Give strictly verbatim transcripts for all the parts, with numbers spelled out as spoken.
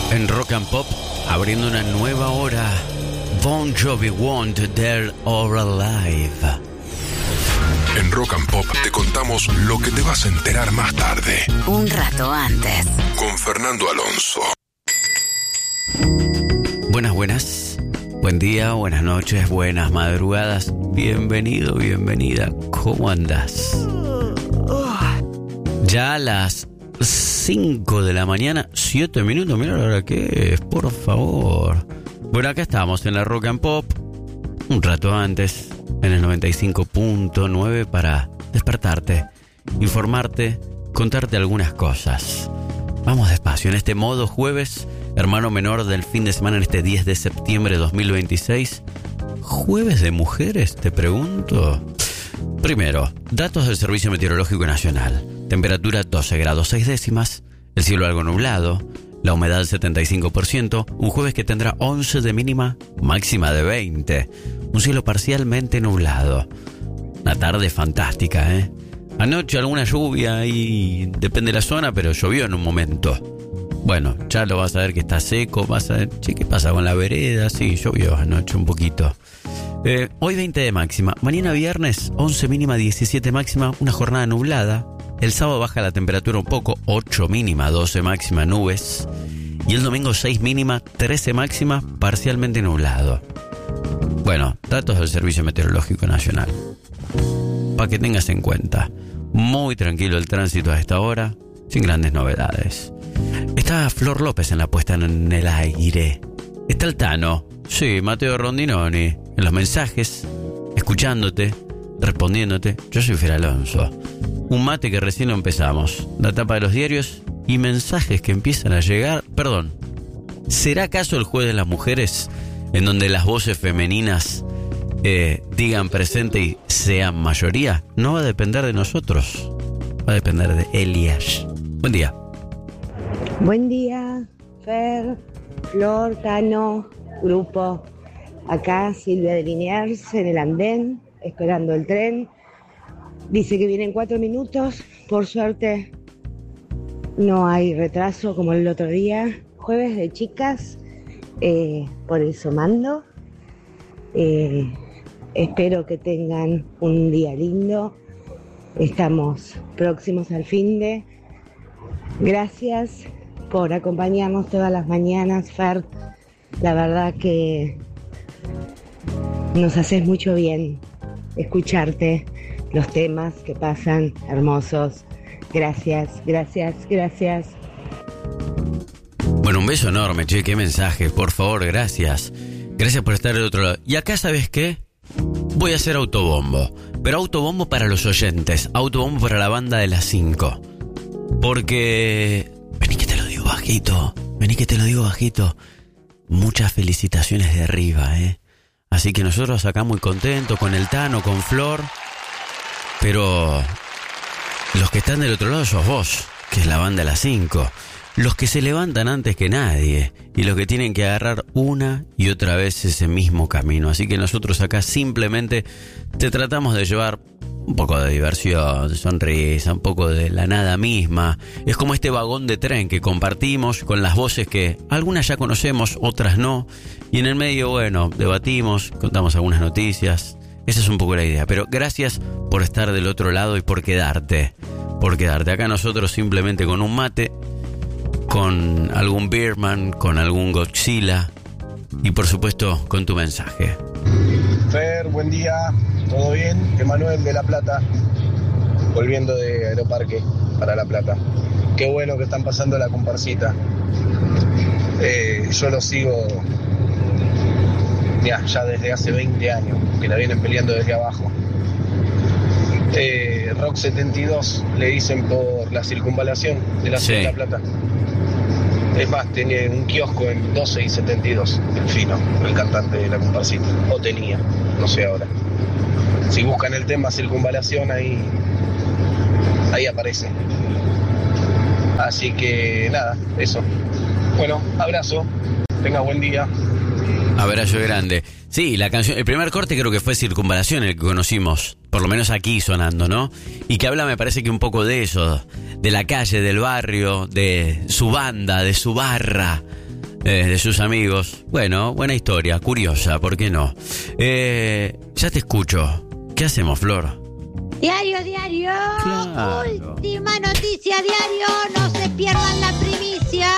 En Rock and Pop, abriendo una nueva hora, Bon Jovi, Want, Dead or Alive. En Rock and Pop te contamos lo que te vas a enterar más tarde. Un rato antes. Con Fernando Alonso. Buenas, buenas. Buen día, buenas noches, buenas madrugadas. Bienvenido, bienvenida. ¿Cómo andás? Ya a las cinco de la mañana, siete minutos. Mira la hora que es, por favor. Bueno, acá estamos en la Rock and Pop. Un rato antes, en el noventa y cinco punto nueve, para despertarte, informarte, contarte algunas cosas. Vamos despacio, en este modo jueves, hermano menor del fin de semana, en este diez de septiembre de dos mil veintiséis. ¿Jueves de mujeres? Te pregunto. Primero, datos del Servicio Meteorológico Nacional. Temperatura doce grados seis décimas, el cielo algo nublado, la humedad setenta y cinco por ciento, un jueves que tendrá once de mínima, máxima de veinte. Un cielo parcialmente nublado. Una tarde fantástica, ¿eh? Anoche alguna lluvia y depende de la zona, pero llovió en un momento. Bueno, ya lo vas a ver que está seco, vas a ver, che, ¿qué pasa con la vereda? Sí, llovió anoche un poquito. Eh, hoy veinte de máxima, mañana viernes once mínima, diecisiete máxima, una jornada nublada. El sábado baja la temperatura un poco, ocho mínima, doce máxima, nubes. Y el domingo seis mínima, trece máxima, parcialmente nublado. Bueno, datos del Servicio Meteorológico Nacional. Para que tengas en cuenta. Muy tranquilo el tránsito a esta hora, sin grandes novedades. Está Flor López en la puesta en el aire. Está el Tano, sí, Mateo Rondinoni, en los mensajes, escuchándote, respondiéndote. Yo soy Fer Alonso. Un mate que recién lo empezamos. La tapa de los diarios y mensajes que empiezan a llegar. Perdón, ¿será acaso el jueves de las mujeres en donde las voces femeninas eh, digan presente y sean mayoría? No va a depender de nosotros, va a depender de Elias. Buen día. Buen día, Fer, Flor, Tano, grupo. Acá Silvia de Liniers en el andén, esperando el tren. Dice que vienen cuatro minutos. Por suerte no hay retraso como el otro día. Jueves de chicas, eh, por eso mando. Eh, espero que tengan un día lindo. Estamos próximos al finde. Gracias por acompañarnos todas las mañanas, Fer. La verdad que nos haces mucho bien escucharte, los temas que pasan, hermosos. Gracias, gracias, gracias. Bueno, un beso enorme, che, qué mensaje, por favor, gracias. Gracias por estar del otro lado. Y acá, ¿sabes qué? Voy a hacer autobombo, pero autobombo para los oyentes, autobombo para la banda de las cinco. Porque... Vení que te lo digo bajito, vení que te lo digo bajito. Muchas felicitaciones de arriba, ¿eh? Así que nosotros acá muy contentos con el Tano, con Flor. Pero los que están del otro lado sos vos, que es la banda de las cinco. Los que se levantan antes que nadie y los que tienen que agarrar una y otra vez ese mismo camino. Así que nosotros acá simplemente te tratamos de llevar un poco de diversión, de sonrisa, un poco de la nada misma. Es como este vagón de tren que compartimos con las voces que algunas ya conocemos, otras no. Y en el medio, bueno, debatimos, contamos algunas noticias. Esa es un poco la idea. Pero gracias por estar del otro lado y por quedarte. Por quedarte. Acá nosotros simplemente con un mate, con algún Beerman, con algún Godzilla y por supuesto con tu mensaje. Fer, buen día, ¿todo bien? Emanuel de La Plata, volviendo de Aeroparque para La Plata. Qué bueno que están pasando la comparsita. Eh, yo lo sigo ya, ya desde hace veinte años, que la vienen peleando desde abajo. Eh, Rock setenta y dos le dicen por la circunvalación de la ciudad sí. de La Plata. Es más, tenía un kiosco en doce y setenta y dos, el Fino, el cantante de la comparsita. O tenía, no sé ahora. Si buscan el tema circunvalación, ahí, ahí aparece. Así que nada, eso. Bueno, abrazo, tenga buen día. Abrazo grande. Sí, la canción, el primer corte creo que fue Circunvalación, el que conocimos, por lo menos aquí sonando, ¿no? Y que habla, me parece que un poco de eso, de la calle, del barrio, de su banda, de su barra, eh, de sus amigos. Bueno, buena historia, curiosa, ¿por qué no? Eh, ya te escucho. ¿Qué hacemos, Flor? Diario, diario. Claro. Última noticia, diario. No se pierdan la primicia.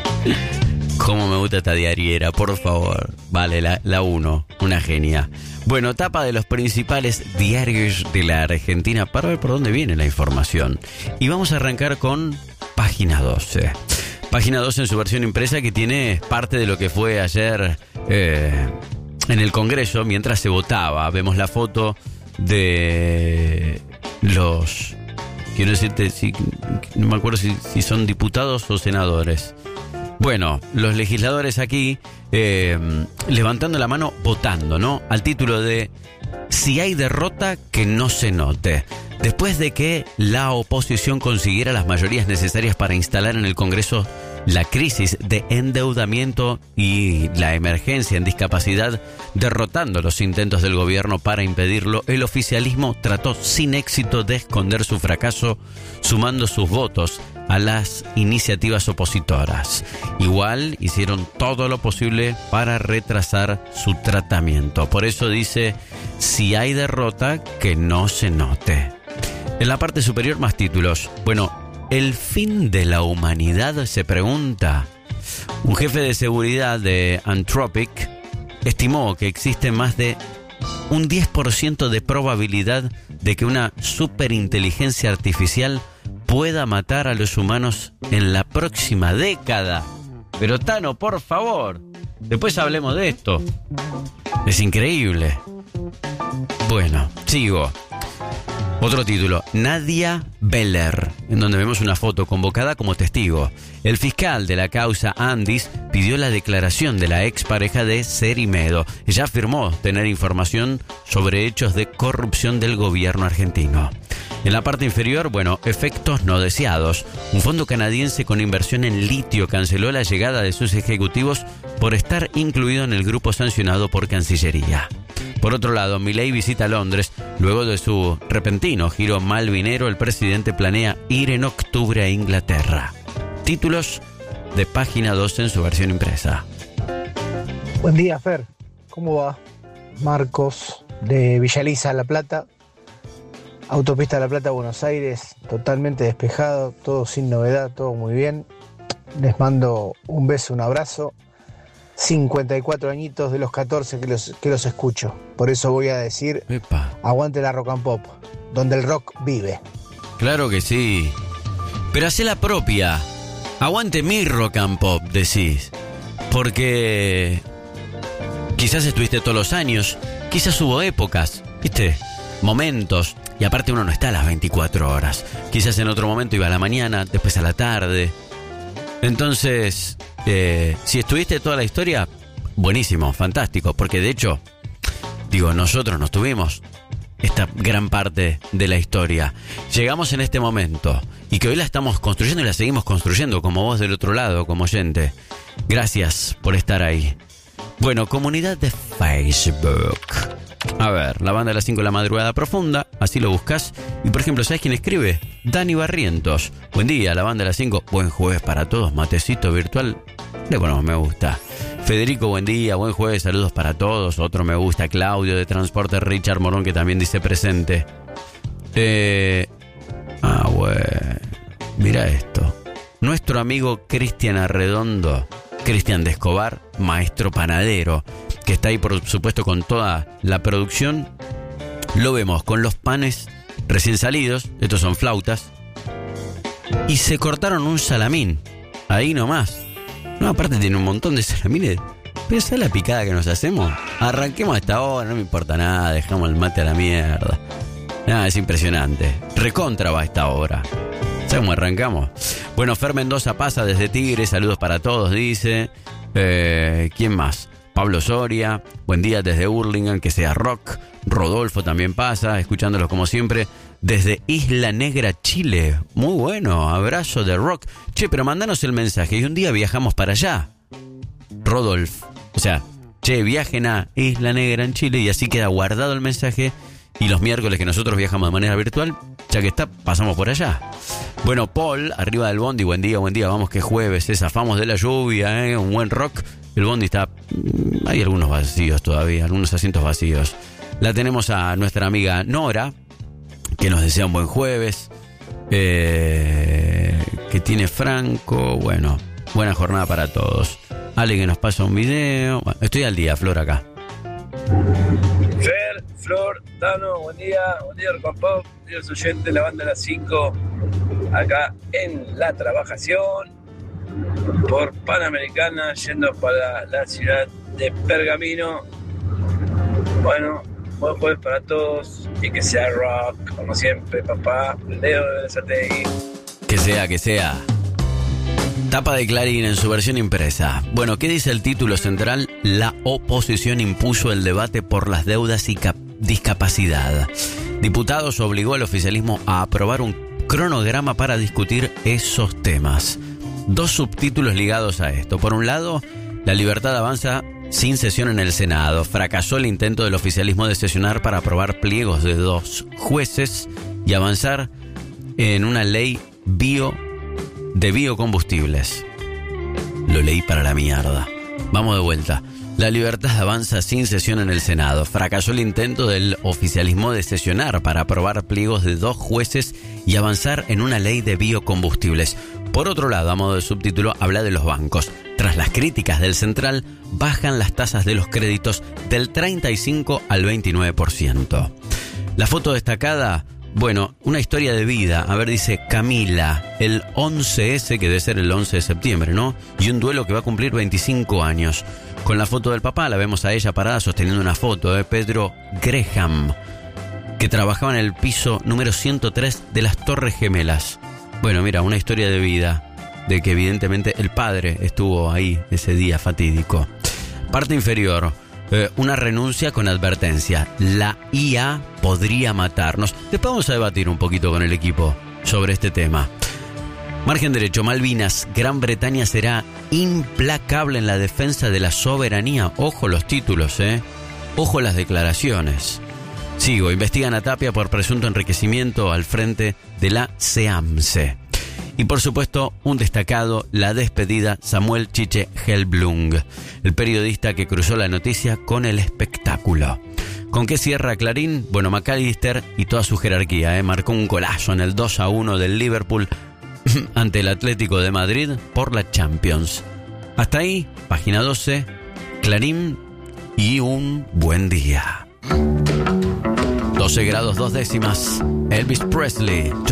Cómo me gusta esta diariera, por favor. Vale, la, la uno, una genia. Bueno, tapa de los principales diarios de la Argentina para ver por dónde viene la información. Y vamos a arrancar con Página doce. Página doce en su versión impresa, que tiene parte de lo que fue ayer eh, en el Congreso mientras se votaba. Vemos la foto de los... Quiero decirte, si, no me acuerdo si, si son diputados o senadores. Bueno, los legisladores aquí eh, levantando la mano, votando, ¿no? Al título de "Si hay derrota, que no se note". Después de que la oposición consiguiera las mayorías necesarias para instalar en el Congreso la crisis de endeudamiento y la emergencia en discapacidad, derrotando los intentos del gobierno para impedirlo, el oficialismo trató sin éxito de esconder su fracaso, sumando sus votos a las iniciativas opositoras. Igual hicieron todo lo posible para retrasar su tratamiento. Por eso dice: "Si hay derrota, que no se note". En la parte superior, más títulos. Bueno, ¿el fin de la humanidad?, se pregunta. Un jefe de seguridad de Anthropic estimó que existe más de un diez por ciento de probabilidad de que una superinteligencia artificial pueda matar a los humanos en la próxima década. Pero Tano, por favor, después hablemos de esto. Es increíble. Bueno, sigo. Otro título, Nadia Beller, en donde vemos una foto convocada como testigo. El fiscal de la causa Andis pidió la declaración de la expareja de Cerimedo. Ella afirmó tener información sobre hechos de corrupción del gobierno argentino. En la parte inferior, bueno, efectos no deseados. Un fondo canadiense con inversión en litio canceló la llegada de sus ejecutivos por estar incluido en el grupo sancionado por Cancillería. Por otro lado, Milei visita Londres. Luego de su repentino giro malvinero, el presidente planea ir en octubre a Inglaterra. Títulos de Página doce en su versión impresa. Buen día, Fer. ¿Cómo va? Marcos, de Villa Elisa, La Plata. Autopista La Plata, Buenos Aires, totalmente despejado, todo sin novedad, todo muy bien. Les mando un beso, un abrazo. cincuenta y cuatro añitos de los catorce que los, que los escucho. Por eso voy a decir: Epa. Aguante la Rock and Pop, donde el rock vive. Claro que sí. Pero hacé la propia. Aguante mi Rock and Pop, decís. Porque quizás estuviste todos los años, quizás hubo épocas, ¿viste? Momentos. Y aparte uno no está a las veinticuatro horas. Quizás en otro momento iba a la mañana, después a la tarde. Entonces, eh, si estuviste toda la historia, buenísimo, fantástico. Porque de hecho, digo, nosotros nos tuvimos esta gran parte de la historia. Llegamos en este momento y que hoy la estamos construyendo y la seguimos construyendo, como vos del otro lado, como oyente. Gracias por estar ahí. Bueno, comunidad de Facebook. A ver, la banda de las cinco de la madrugada profunda, así lo buscas. Y por ejemplo, ¿sabes quién escribe? Dani Barrientos. Buen día, la banda de las cinco. Buen jueves para todos, matecito virtual. Le ponemos me gusta. Federico, buen día, buen jueves, saludos para todos. Otro me gusta. Claudio de Transporte Richard Morón, que también dice presente. Eh... Ah, bueno. Mira esto. Nuestro amigo Cristian Arredondo, Cristian de Escobar, maestro panadero, que está ahí por supuesto con toda la producción. Lo vemos con los panes recién salidos, estos son flautas, y se cortaron un salamín, ahí nomás. No, aparte tiene un montón de salamines. Pero ¿sabes la picada que nos hacemos? Arranquemos a esta hora, no me importa nada, dejamos el mate a la mierda. Nada, es impresionante. Recontra va a esta hora. ¿Sabes cómo arrancamos? Bueno, Fer Mendoza pasa desde Tigre, saludos para todos, dice. Eh, ¿Quién más? Pablo Soria, buen día desde Hurlingham, que sea rock. Rodolfo también pasa, escuchándolos como siempre desde Isla Negra, Chile. Muy bueno, abrazo de rock. Che, pero mandanos el mensaje y un día viajamos para allá. Rodolfo, o sea, che, viajen a Isla Negra en Chile y así queda guardado el mensaje. Y los miércoles que nosotros viajamos de manera virtual, ya que está, pasamos por allá. Bueno, Paul, arriba del bondi, buen día, buen día, vamos que jueves, eh, zafamos de la lluvia, eh, un buen rock. El bondi está, hay algunos vacíos todavía, algunos asientos vacíos. La tenemos a nuestra amiga Nora, que nos desea un buen jueves, eh, que tiene Franco, bueno, buena jornada para todos. Ale que nos pasa un video, bueno, estoy al día, Flor, acá. Fer, Flor, Tano, buen día, buen día Rock and Pop, días oyentes, la banda de las cinco, acá en la trabajación, por Panamericana, yendo para la ciudad de Pergamino. Bueno, buen jueves para todos y que sea rock, como siempre, papá, Leo de Berazategui. Que sea, que sea. Tapa de Clarín en su versión impresa. Bueno, ¿qué dice el título central? La oposición impuso el debate por las deudas y cap- discapacidad. Diputados obligó al oficialismo a aprobar un cronograma para discutir esos temas. Dos subtítulos ligados a esto. Por un lado, la libertad avanza sin sesión en el Senado. Fracasó el intento del oficialismo de sesionar para aprobar pliegos de dos jueces y avanzar en una ley bio de biocombustibles. Lo leí para la mierda. Vamos de vuelta. La libertad avanza sin sesión en el Senado. Fracasó el intento del oficialismo de sesionar para aprobar pliegos de dos jueces y avanzar en una ley de biocombustibles. Por otro lado, a modo de subtítulo, habla de los bancos. Tras las críticas del Central, bajan las tasas de los créditos del treinta y cinco al veintinueve por ciento. La foto destacada, bueno, una historia de vida. A ver, dice Camila, el once ese, que debe ser el once de septiembre, ¿no? Y un duelo que va a cumplir veinticinco años. Con la foto del papá, la vemos a ella parada sosteniendo una foto de Pedro Graham, que trabajaba en el piso número ciento tres de las Torres Gemelas. Bueno, mira, una historia de vida, de que evidentemente el padre estuvo ahí ese día fatídico. Parte inferior, eh, una renuncia con advertencia. La I A podría matarnos. Después vamos a debatir un poquito con el equipo sobre este tema. Margen derecho, Malvinas. Gran Bretaña será implacable en la defensa de la soberanía. Ojo los títulos, ¿eh? Ojo las declaraciones. Sigo, investigan a Tapia por presunto enriquecimiento al frente de la SEAMSE. Y por supuesto, un destacado, la despedida Samuel Chiche Helblung, el periodista que cruzó la noticia con el espectáculo. ¿Con qué cierra Clarín? Bueno, McAllister y toda su jerarquía, ¿eh? Marcó un golazo en el dos a uno del Liverpool ante el Atlético de Madrid por la Champions. Hasta ahí, página doce, Clarín y un buen día. doce grados dos décimas, Elvis Presley.